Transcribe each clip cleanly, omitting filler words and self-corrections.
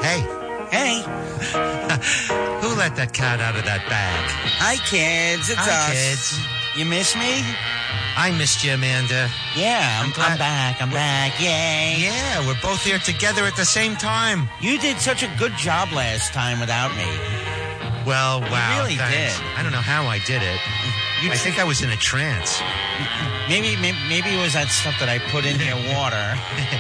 Hey. Hey. Who let that cat out of that bag? Hi, kids. It's Hi, us. kids. You miss me? I missed you, Amanda. Yeah, I'm back. I'm back. Yay. Yeah, we're both here together at the same time. You did such a good job last time without me. Well, wow. You really thanks. did. I don't know how I did it. I think I was in a trance. Maybe it was that stuff that I put in your water.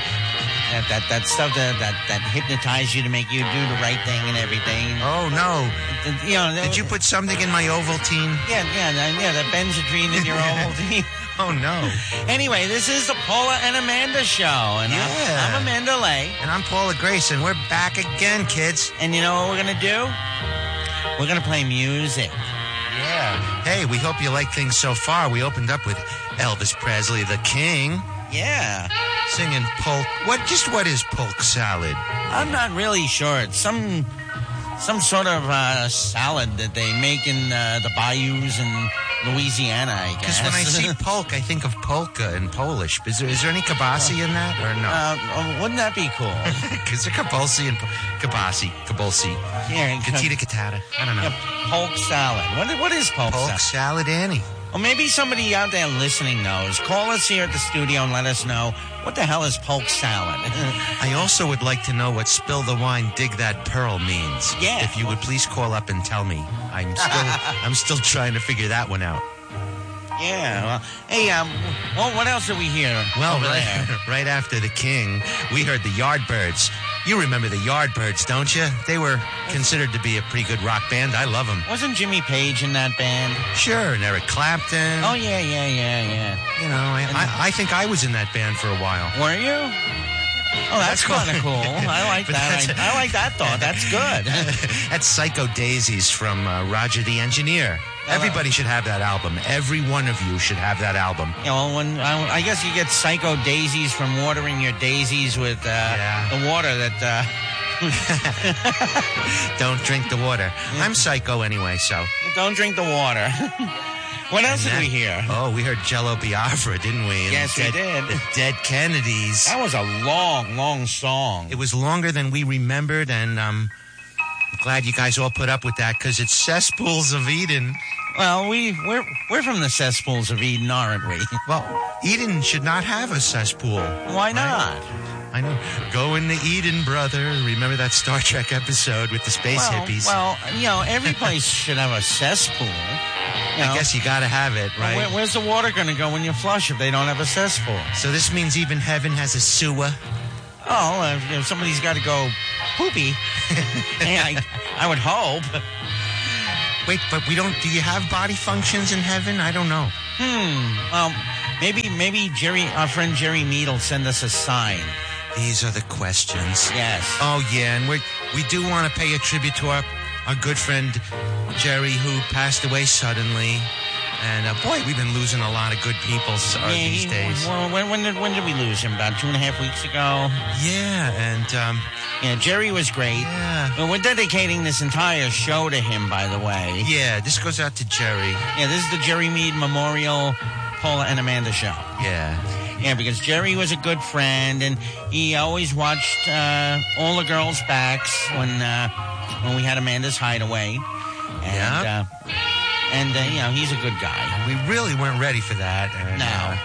That stuff that hypnotized you to make you do the right thing and everything. Oh, no. You know, Did you put something in my Ovaltine? Yeah, the Benzatrine in your Ovaltine. Oh, no. Anyway, this is the Paula and Amanda show, and Yeah. I'm Amanda Lay. And I'm Paula Grace, and we're back again, kids. And you know what we're going to do? We're going to play music. Yeah. Hey, we hope you like things so far. We opened up with Elvis Presley, the King, Yeah. singing polk. What is polk salad? I'm not really sure. It's some sort of salad that they make in the bayous in Louisiana, I guess. Because when I see polk, I think of polka in Polish. Is there any kielbasa in that, or no? Wouldn't that be cool? Because they're kielbasa and kielbasa. Yeah, Katita katata. I don't know. yeah, polk salad. What is polk Polk salad? salad, Annie. Well, maybe somebody out there listening knows. Call us here at the studio and let us know what the hell is polk salad. I also would like to know what spill the wine, dig that pearl means. Yeah. If you would please call up and tell me. I'm still trying to figure that one out. Yeah. Well, hey, what else do we hear? Well, over there? right after the King, we heard the Yardbirds. You remember the Yardbirds, don't you? They were considered to be a pretty good rock band. I love them. Wasn't Jimmy Page in that band? Sure, and Eric Clapton. Oh, yeah. You know, I think I was in that band for a while. Were you? Oh, that's kind of cool. I like But that. I like that thought. That's good. That's Psycho Daisies from Roger the Engineer. Everybody should have that album. Every one of you should have that album. You know, I guess you get Psycho Daisies from watering your daisies with the water that... Don't drink the water. I'm psycho anyway, so. Don't drink the water. What else did we hear? Oh, we heard Jello Biafra, didn't we? And Yes, we did. The Dead Kennedys. That was a long, long song. It was longer than we remembered, and I'm glad you guys all put up with that, because it's Cesspools of Eden. Well, we're from the cesspools of Eden, aren't we? Well, Eden should not have a cesspool. Why not? I know. Go into Eden, brother. Remember that Star Trek episode with the space hippies? Well, you know, every place should have a cesspool. You know? I guess you got to have it, right? Where's the water going to go when you flush if they don't have a cesspool? So this means even heaven has a sewer? Oh, if somebody's got to go poopy, hey, I would hope. Wait, but we don't... Do you have body functions in heaven? I don't know. Well, maybe our friend Jerry Mead will send us a sign. These are the questions. Yes. Oh, yeah, and we do want to pay a tribute to our good friend Jerry, who passed away suddenly. And, boy, we've been losing a lot of good people these days. Well, when did we lose him? About 2.5 weeks ago? Yeah, and... Yeah, Jerry was great. Yeah. Well, we're dedicating this entire show to him, by the way. Yeah, this goes out to Jerry. Yeah, this is the Jerry Mead Memorial Paula and Amanda show. Yeah. Yeah, because Jerry was a good friend, and he always watched all the girls' backs when we had Amanda's Hideaway. And, and you know, he's a good guy. We really weren't ready for that. And,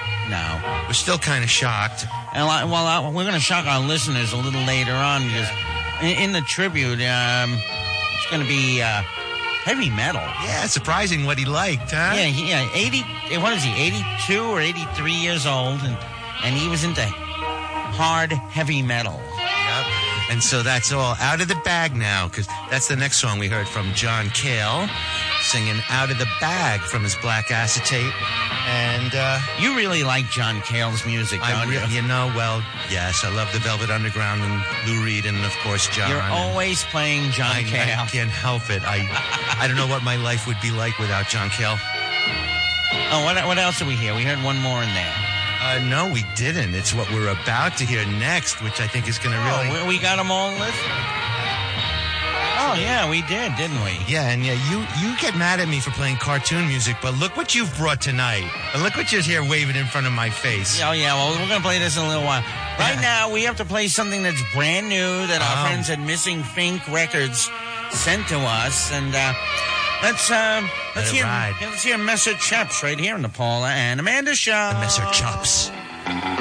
No. We're still kind of shocked. And we're going to shock our listeners a little later on, because in the tribute, it's going to be heavy metal. Yeah, surprising what he liked, huh? Yeah, what is he, 82 or 83 years old, and he was into hard, heavy metal. Yep. And so that's all out of the bag now, because that's the next song we heard from John Cale, singing Out of the Bag from his Black Acetate. And you really like John Cale's music, don't you? You know, well, yes, I love the Velvet Underground and Lou Reed and, of course, John. You're always playing John Cale. I can't help it. I don't know what my life would be like without John Cale. Oh, what else did we hear? We heard one more in there. No, we didn't. It's what we're about to hear next, which I think is going to really... We got them all listed? Oh, Oh, yeah, we did, didn't we? Yeah, and you get mad at me for playing cartoon music, but look what you've brought tonight. And look what you're here waving in front of my face. Oh, yeah, well, we're going to play this in a little while. Right now, we have to play something that's brand new that our friends at Missing Fink Records sent to us. And let's hear Messer Chops right here on the Paula and Amanda Show. The Messer Chops.